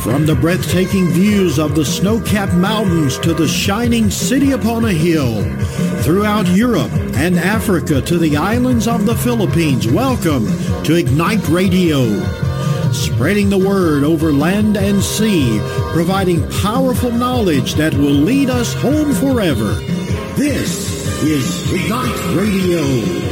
From the breathtaking views of the snow-capped mountains to the shining city upon a hill, throughout Europe and Africa to the islands of the Philippines, welcome to Ignite Radio. Spreading the word over land and sea, providing powerful knowledge that will lead us home forever. This is Ignite Radio.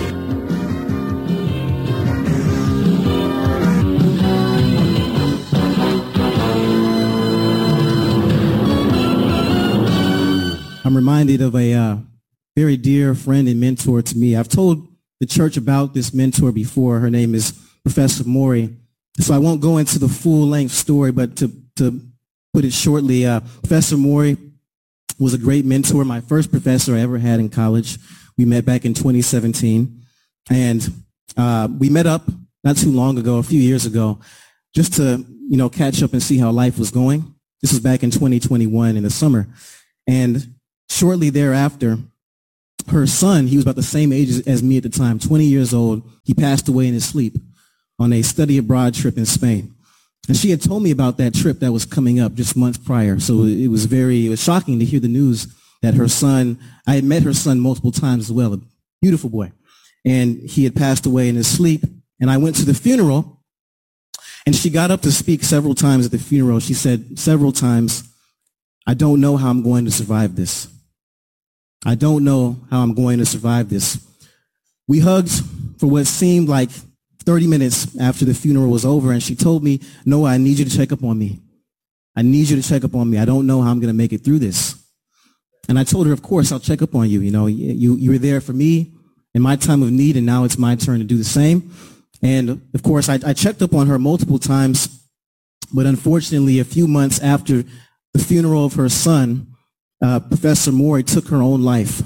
I'm reminded of a very dear friend and mentor to me. I've told the church about this mentor before. Her name is Professor Maury. So I won't go into the full-length story, but to put it shortly, Professor Maury was a great mentor, my first professor I ever had in college. We met back in 2017, and we met up not too long ago, a few years ago, just to catch up and see how life was going. This was back in 2021 in the summer, and shortly thereafter, her son, he was about the same age as me at the time, 20 years old, he passed away in his sleep on a study abroad trip in Spain. And she had told me about that trip that was coming up just months prior. So it was shocking to hear the news that her son, I had met her son multiple times as well, a beautiful boy. And he had passed away in his sleep. And I went to the funeral, and she got up to speak several times at the funeral. She said several times, "I don't know how I'm going to survive this. I don't know how I'm going to survive this." We hugged for what seemed like 30 minutes after the funeral was over, and she told me, "Noah, I need you to check up on me. I need you to check up on me. I don't know how I'm going to make it through this." And I told her, "Of course, I'll check up on you. You were there for me in my time of need, and now it's my turn to do the same." And of course, I checked up on her multiple times, but unfortunately, a few months after the funeral of her son, Professor Maury took her own life.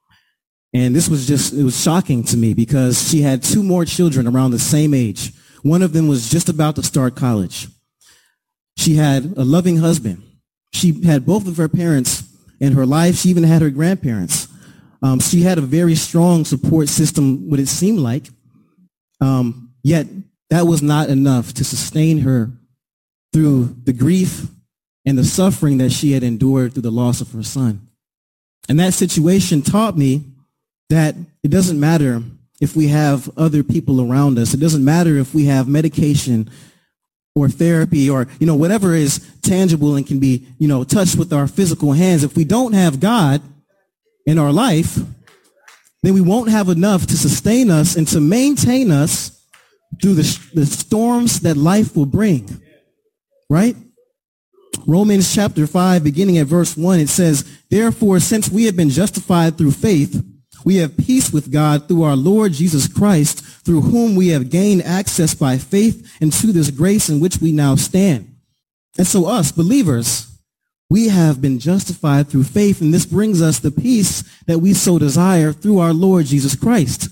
And this was it was shocking to me because she had two more children around the same age. One of them was just about to start college. She had a loving husband. She had both of her parents in her life. She even had her grandparents. She had a very strong support system, what it seemed like. Yet that was not enough to sustain her through the grief and the suffering that she had endured through the loss of her son. And that situation taught me that it doesn't matter if we have other people around us. It doesn't matter if we have medication or therapy or, whatever is tangible and can be, touched with our physical hands. If we don't have God in our life, then we won't have enough to sustain us and to maintain us through the storms that life will bring, right? Romans chapter 5, beginning at verse 1, it says, "Therefore, since we have been justified through faith, we have peace with God through our Lord Jesus Christ, through whom we have gained access by faith into this grace in which we now stand." And so us, believers, we have been justified through faith, and this brings us the peace that we so desire through our Lord Jesus Christ.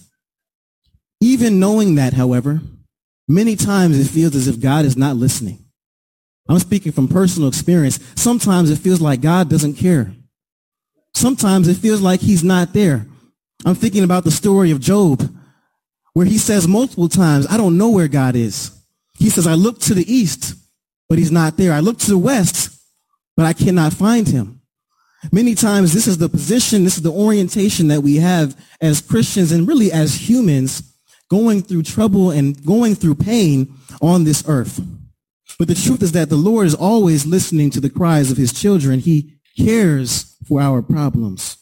Even knowing that, however, many times it feels as if God is not listening. I'm speaking from personal experience. Sometimes it feels like God doesn't care. Sometimes it feels like he's not there. I'm thinking about the story of Job, where he says multiple times, "I don't know where God is." He says, "I look to the east, but he's not there. I look to the west, but I cannot find him." Many times this is the position, this is the orientation that we have as Christians and really as humans going through trouble and going through pain on this earth. But the truth is that the Lord is always listening to the cries of his children. He cares for our problems.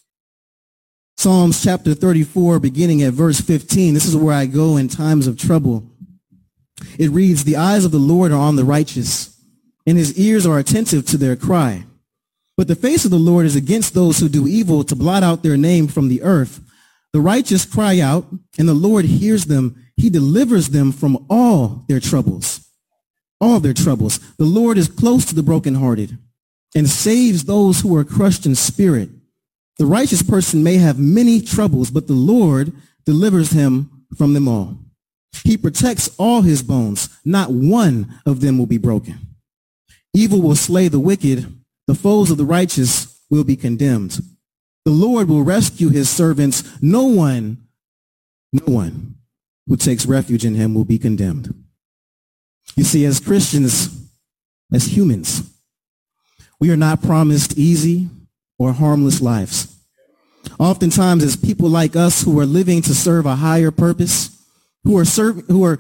Psalms chapter 34, beginning at verse 15. This is where I go in times of trouble. It reads, "The eyes of the Lord are on the righteous, and his ears are attentive to their cry. But the face of the Lord is against those who do evil, to blot out their name from the earth. The righteous cry out, and the Lord hears them. He delivers them from all their troubles." All their troubles. "The Lord is close to the brokenhearted and saves those who are crushed in spirit. The righteous person may have many troubles, but the Lord delivers him from them all. He protects all his bones. Not one of them will be broken. Evil will slay the wicked. The foes of the righteous will be condemned. The Lord will rescue his servants. No one who takes refuge in him will be condemned." You see, as Christians, as humans, We are not promised easy or harmless lives. Oftentimes, as people like us who are living to serve a higher purpose, who are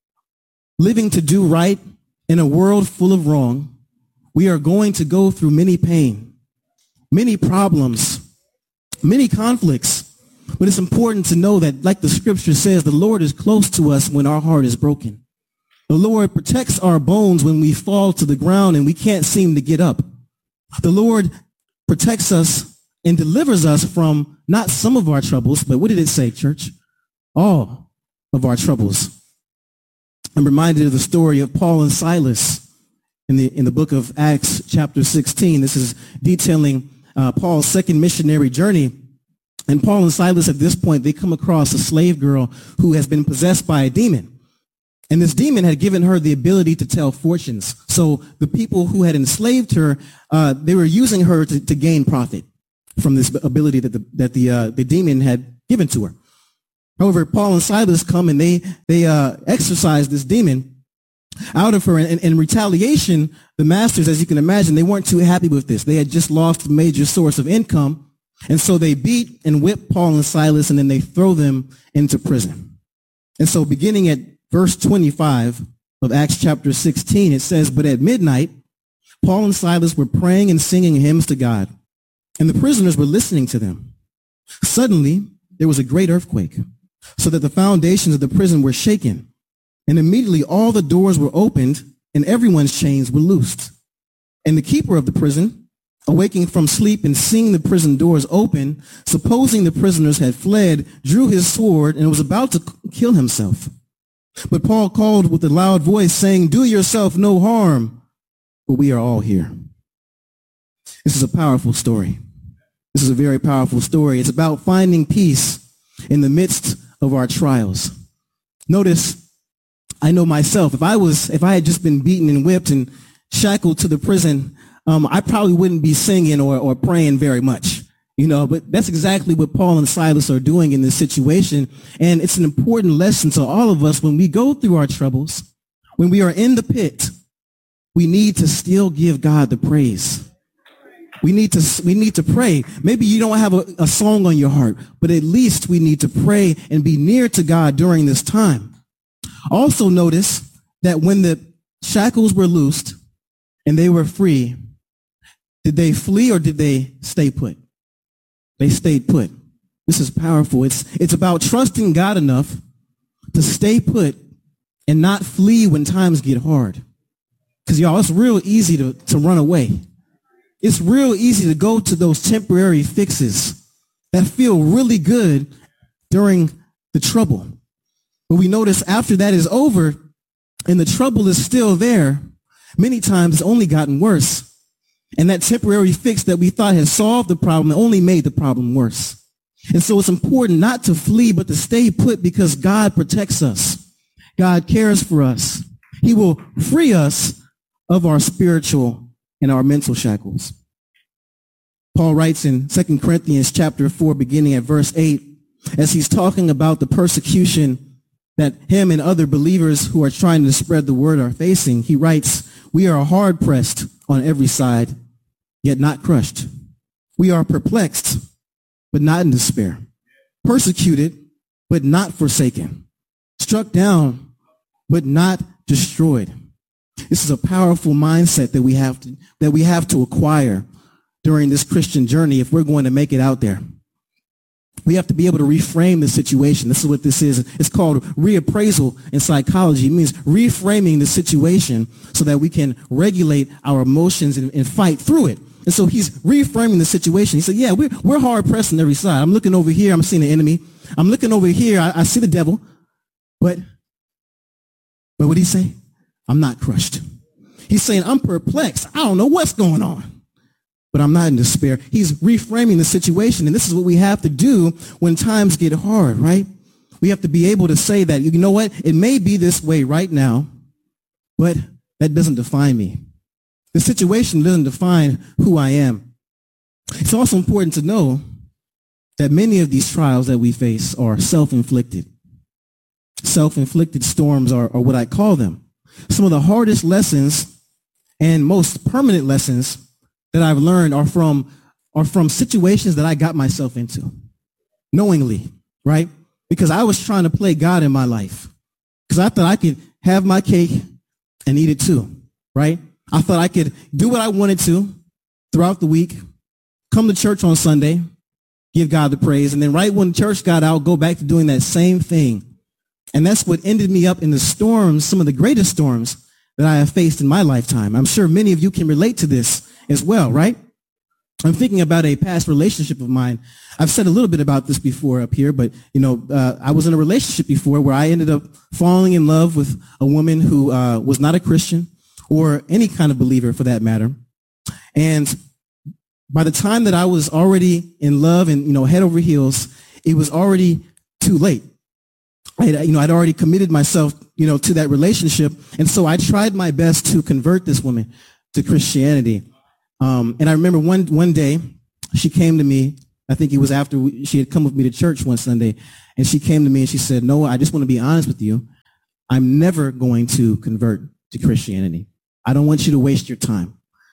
living to do right in a world full of wrong, we are going to go through many pain, many problems, many conflicts. But it's important to know that, like the scripture says, the Lord is close to us when our heart is broken. The Lord protects our bones when we fall to the ground and we can't seem to get up. The Lord protects us and delivers us from not some of our troubles, but what did it say, church? All of our troubles. I'm reminded of the story of Paul and Silas in the book of Acts chapter 16. This is detailing Paul's second missionary journey. And Paul and Silas, at this point, they come across a slave girl who has been possessed by a demon. And this demon had given her the ability to tell fortunes. So the people who had enslaved her, they were using her to gain profit from this ability that the demon had given to her. However, Paul and Silas come and they exorcise this demon out of her. And in retaliation, the masters, as you can imagine, they weren't too happy with this. They had just lost a major source of income. And so they beat and whip Paul and Silas, and then they throw them into prison. And so beginning at verse 25 of Acts chapter 16, it says, "But at midnight, Paul and Silas were praying and singing hymns to God, and the prisoners were listening to them. Suddenly, there was a great earthquake, so that the foundations of the prison were shaken. And immediately all the doors were opened, and everyone's chains were loosed. And the keeper of the prison, awaking from sleep and seeing the prison doors open, supposing the prisoners had fled, drew his sword and was about to kill himself. But Paul called with a loud voice, saying, 'Do yourself no harm, for we are all here.'" This is a powerful story. This is a very powerful story. It's about finding peace in the midst of our trials. Notice, I know myself, if I had just been beaten and whipped and shackled to the prison, I probably wouldn't be singing or praying very much, but that's exactly what Paul and Silas are doing in this situation. And it's an important lesson to all of us when we go through our troubles, when we are in the pit, we need to still give God the praise. We need to pray. Maybe you don't have a song on your heart, but at least we need to pray and be near to God during this time. Also notice that when the shackles were loosed and they were free, did they flee or did they stay put? They stayed put. This is powerful. It's about trusting God enough to stay put and not flee when times get hard. Because, y'all, it's real easy to run away. It's real easy to go to those temporary fixes that feel really good during the trouble. But we notice after that is over and the trouble is still there, many times it's only gotten worse. And that temporary fix that we thought had solved the problem only made the problem worse. And so it's important not to flee, but to stay put because God protects us. God cares for us. He will free us of our spiritual and our mental shackles. Paul writes in 2 Corinthians chapter 4, beginning at verse 8, as he's talking about the persecution that him and other believers who are trying to spread the word are facing, he writes, "We are hard pressed on every side, yet not crushed. We are perplexed, but not in despair. Persecuted, but not forsaken. Struck down, but not destroyed." This is a powerful mindset that we have to acquire during this Christian journey if we're going to make it out there. We have to be able to reframe the situation. This is what this is. It's called reappraisal in psychology. It means reframing the situation so that we can regulate our emotions and fight through it. And so he's reframing the situation. He said, yeah, we're hard pressed on every side. I'm looking over here. I'm seeing the enemy. I'm looking over here. I see the devil. But what did he say? I'm not crushed. He's saying, I'm perplexed. I don't know what's going on, but I'm not in despair. He's reframing the situation. And this is what we have to do when times get hard, right? We have to be able to say that, you know what? It may be this way right now, but that doesn't define me. The situation doesn't define who I am. It's also important to know that many of these trials that we face are self-inflicted. Self-inflicted storms are what I call them. Some of the hardest lessons and most permanent lessons that I've learned are from situations that I got myself into knowingly, right? Because I was trying to play God in my life because I thought I could have my cake and eat it too, right? I thought I could do what I wanted to throughout the week, come to church on Sunday, give God the praise, and then right when church got out, go back to doing that same thing. And that's what ended me up in the storms, some of the greatest storms that I have faced in my lifetime. I'm sure many of you can relate to this as well, right? I'm thinking about a past relationship of mine. I've said a little bit about this before up here, but, I was in a relationship before where I ended up falling in love with a woman who was not a Christian or any kind of believer for that matter. And by the time that I was already in love and, head over heels, it was already too late. I'd already committed myself, to that relationship. And so I tried my best to convert this woman to Christianity. And I remember one day she came to me. I think it was after she had come with me to church one Sunday. And she came to me and she said, "Noah, I just want to be honest with you. I'm never going to convert to Christianity. I don't want you to waste your time."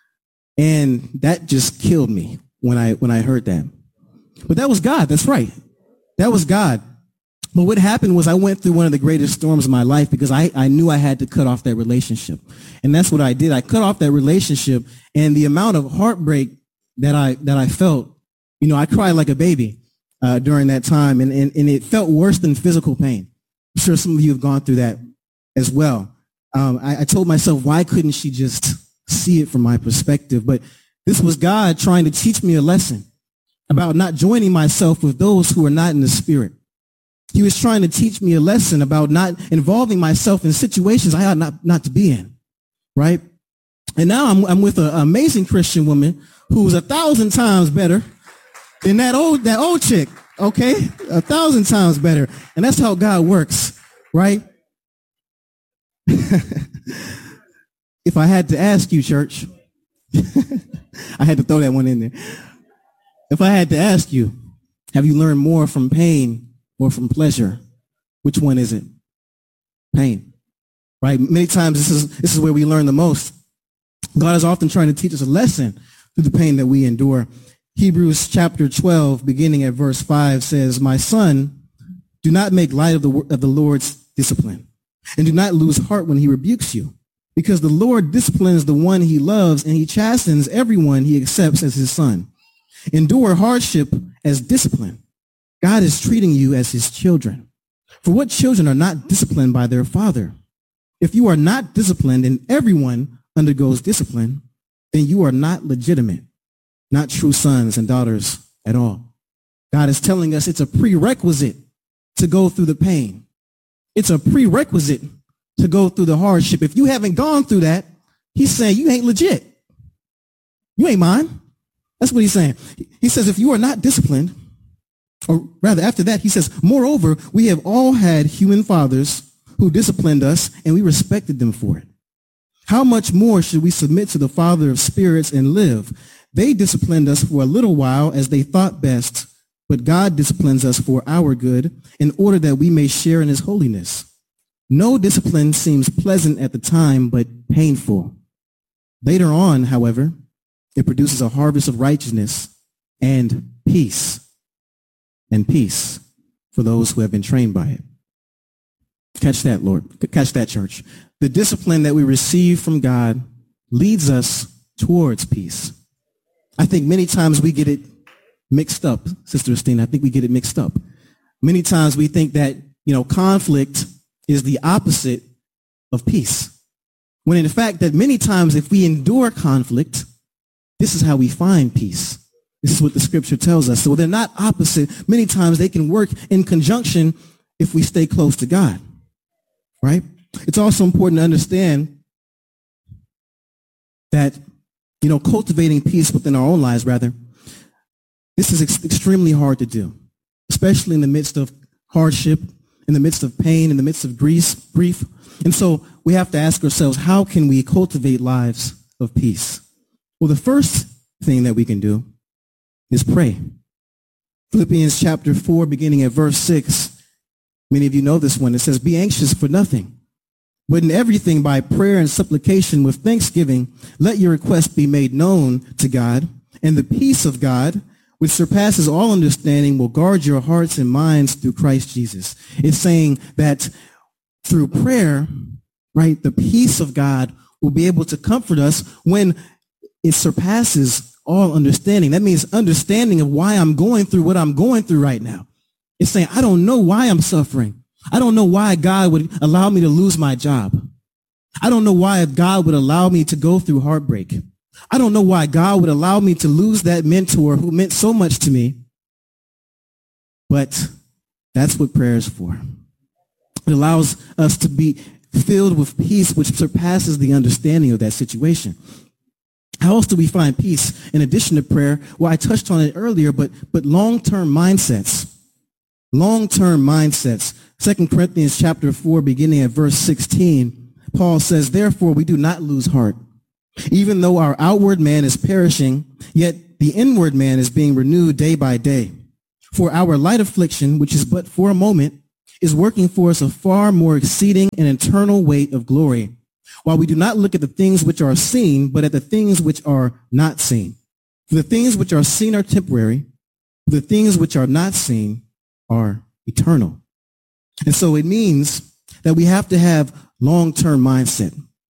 And that just killed me when I heard that. But that was God. That's right. That was God. But what happened was I went through one of the greatest storms of my life because I knew I had to cut off that relationship. And that's what I did. I cut off that relationship, and the amount of heartbreak that I felt, I cried like a baby during that time, and it felt worse than physical pain. I'm sure some of you have gone through that as well. I told myself, why couldn't she just see it from my perspective? But this was God trying to teach me a lesson about not joining myself with those who are not in the Spirit. He was trying to teach me a lesson about not involving myself in situations I ought not to be in, right? And now I'm with an amazing Christian woman who's 1,000 times better than that old chick, okay? 1,000 times better. And that's how God works, right? If I had to ask you, church, I had to throw that one in there. If I had to ask you, have you learned more from pain or from pleasure? Which one is it? Pain, right? Many times this is where we learn the most. God is often trying to teach us a lesson through the pain that we endure. Hebrews chapter 12, beginning at verse 5 says, "My son, do not make light of the Lord's discipline, and do not lose heart when he rebukes you, because the Lord disciplines the one he loves, and he chastens everyone he accepts as his son. Endure hardship as discipline. God is treating you as his children. For what children are not disciplined by their father? If you are not disciplined and everyone undergoes discipline, then you are not legitimate, not true sons and daughters at all." God is telling us it's a prerequisite to go through the pain. It's a prerequisite to go through the hardship. If you haven't gone through that, he's saying you ain't legit. You ain't mine. That's what he's saying. He says if you are not disciplined, or rather after that, he says, "Moreover, we have all had human fathers who disciplined us, and we respected them for it. How much more should we submit to the Father of spirits and live? They disciplined us for a little while as they thought best, but God disciplines us for our good in order that we may share in his holiness. No discipline seems pleasant at the time, but painful. Later on, however, it produces a harvest of righteousness and peace for those who have been trained by it." Catch that, Lord. Catch that, church. The discipline that we receive from God leads us towards peace. I think many times we get it mixed up, Sister Christine. I think we get it mixed up. Many times we think that, conflict is the opposite of peace. When in fact that many times if we endure conflict, this is how we find peace. This is what the scripture tells us. So they're not opposite. Many times they can work in conjunction if we stay close to God, right? It's also important to understand that, cultivating peace within our own lives, this is extremely hard to do, especially in the midst of hardship, in the midst of pain, in the midst of grief. And so we have to ask ourselves, how can we cultivate lives of peace? Well, the first thing that we can do is pray. Philippians chapter 4, beginning at verse 6. Many of you know this one. It says, "Be anxious for nothing, But in everything by prayer and supplication with thanksgiving, let your requests be made known to God, and the peace of God, which surpasses all understanding, will guard your hearts and minds through Christ Jesus. It's saying that through prayer, right, the peace of God will be able to comfort us when it surpasses all understanding. That means understanding of why I'm going through what I'm going through right now. It's saying, I don't know why I'm suffering. I don't know why God would allow me to lose my job. I don't know why God would allow me to go through heartbreak. I don't know why God would allow me to lose that mentor who meant so much to me. But that's what prayer is for. It allows us to be filled with peace, which surpasses the understanding of that situation. How else do we find peace in addition to prayer? Well, I touched on it earlier, but long-term mindsets. Long-term mindsets. 2 Corinthians chapter 4, beginning at verse 16, Paul says, therefore we do not lose heart. Even though our outward man is perishing, yet the inward man is being renewed day by day. For our light affliction, which is but for a moment, is working for us a far more exceeding and eternal weight of glory, while we do not look at the things which are seen, but at the things which are not seen. For the things which are seen are temporary, the things which are not seen are eternal. And so it means that we have to have long-term mindset.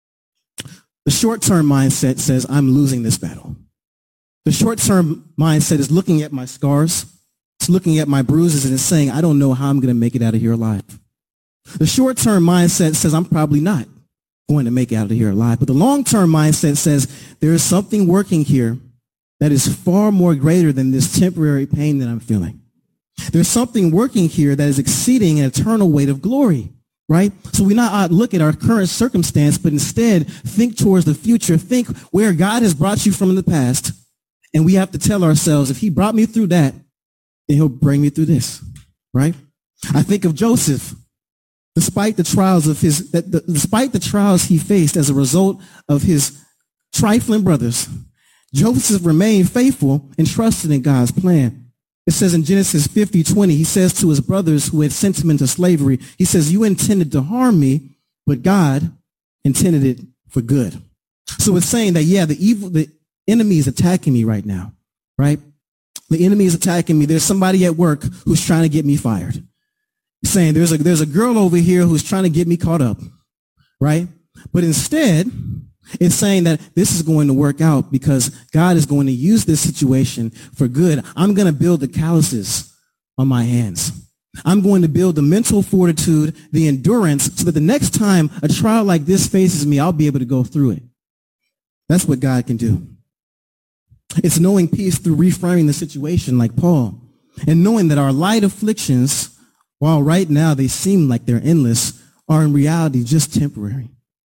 The short-term mindset says, I'm losing this battle. The short-term mindset is looking at my scars. It's looking at my bruises and it's saying, I don't know how I'm going to make it out of here alive. The short-term mindset says, I'm probably not going to make it out of here alive. But the long-term mindset says, there is something working here that is far more greater than this temporary pain that I'm feeling. There's something working here that is exceeding an eternal weight of glory, right? So we not look at our current circumstance, but instead think towards the future. Think where God has brought you from in the past. And we have to tell ourselves, if he brought me through that, then he'll bring me through this, right? I think of Joseph. Despite the trials he faced as a result of his trifling brothers, Joseph remained faithful and trusted in God's plan. It says in Genesis 50:20, he says to his brothers who had sent him into slavery, he says, you intended to harm me, but God intended it for good. So it's saying that, yeah, the enemy is attacking me right now, right? The enemy is attacking me. There's somebody at work who's trying to get me fired. Saying there's a girl over here who's trying to get me caught up, right? But instead, it's saying that this is going to work out because God is going to use this situation for good. I'm going to build the calluses on my hands. I'm going to build the mental fortitude, the endurance, so that the next time a trial like this faces me, I'll be able to go through it. That's what God can do. It's knowing peace through reframing the situation like Paul, and knowing that our light afflictions, while right now they seem like they're endless, are in reality just temporary.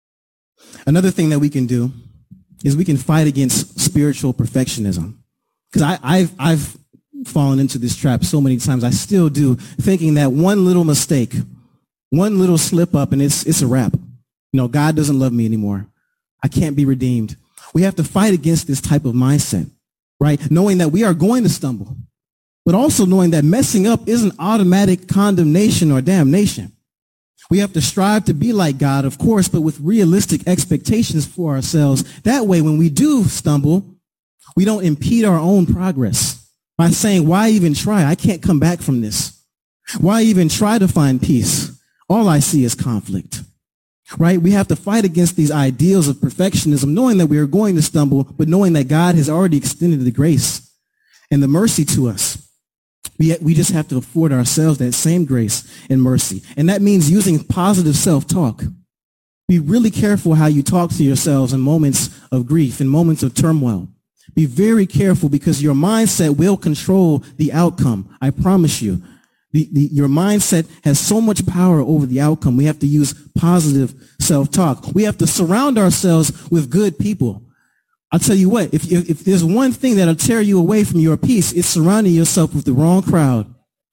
Another thing that we can do is we can fight against spiritual perfectionism. Because I've fallen into this trap so many times. I still do, thinking that one little mistake, one little slip up, and it's a wrap. God doesn't love me anymore. I can't be redeemed. We have to fight against this type of mindset, right? Knowing that we are going to stumble, but also knowing that messing up isn't automatic condemnation or damnation. We have to strive to be like God, of course, but with realistic expectations for ourselves. That way, when we do stumble, we don't impede our own progress by saying, why even try? I can't come back from this. Why even try to find peace? All I see is conflict, right? We have to fight against these ideals of perfectionism, knowing that we are going to stumble, but knowing that God has already extended the grace and the mercy to us. We just have to afford ourselves that same grace and mercy. And that means using positive self-talk. Be really careful how you talk to yourselves in moments of grief, in moments of turmoil. Be very careful because your mindset will control the outcome. I promise you. Your mindset has so much power over the outcome. We have to use positive self-talk. We have to surround ourselves with good people. I'll tell you what, if there's one thing that'll tear you away from your peace, it's surrounding yourself with the wrong crowd.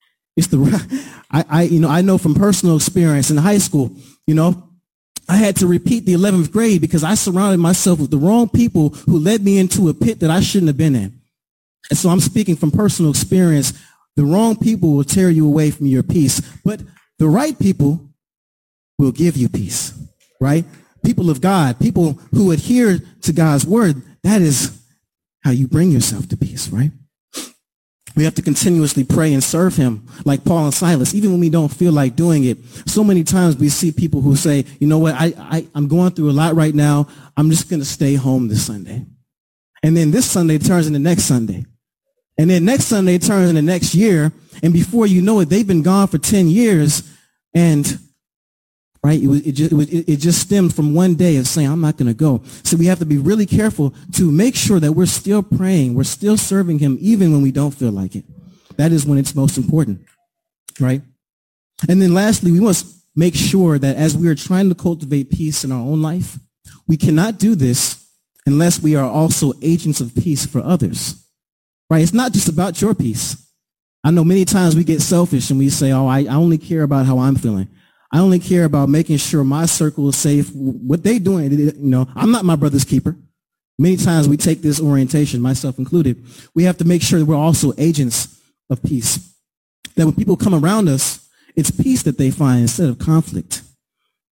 I know from personal experience in high school, I had to repeat the 11th grade because I surrounded myself with the wrong people who led me into a pit that I shouldn't have been in. And so I'm speaking from personal experience. The wrong people will tear you away from your peace, but the right people will give you peace. right? People of God, people who adhere to God's word, that is how you bring yourself to peace, right? We have to continuously pray and serve him like Paul and Silas, even when we don't feel like doing it. So many times we see people who say, you know what, I'm going through a lot right now. I'm just going to stay home this Sunday. And then this Sunday turns into next Sunday. And then next Sunday turns into next year. And before you know it, they've been gone for 10 years. And right, it just stemmed from one day of saying, I'm not going to go. So we have to be really careful to make sure that we're still praying. We're still serving him even when we don't feel like it. That is when it's most important, right? And then lastly, we must make sure that as we are trying to cultivate peace in our own life, we cannot do this unless we are also agents of peace for others, right? It's not just about your peace. I know many times we get selfish and we say, oh, I only care about how I'm feeling. I only care about making sure my circle is safe. What they doing, you know, I'm not my brother's keeper. Many times we take this orientation, myself included. We have to make sure that we're also agents of peace. That when people come around us, it's peace that they find instead of conflict.